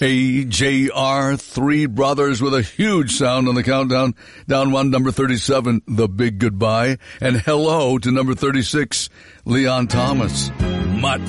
AJR, Three Brothers with a huge sound on the countdown. Down one, number 37, The Big Goodbye. And hello to number 36, Leon Thomas. Mutt